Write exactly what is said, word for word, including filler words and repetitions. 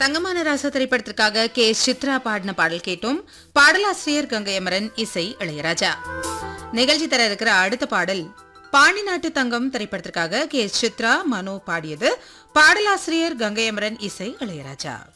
தங்கமான ராசா திரைப்படத்திற்காக K S Chitra பாடின பாடல் கேட்டோம். பாடலாசிரியர் கங்கை அமரன், இசை இளையராஜா. நிகழ்ச்சி தர இருக்கிற அடுத்த பாடல் பாண்டி நாட்டு தங்கம் திரைப்படத்திற்காக கே எஸ் சித்ரா, மனோ பாடியது. பாடலாசிரியர் கங்கை அமரன், இசை இளையராஜா.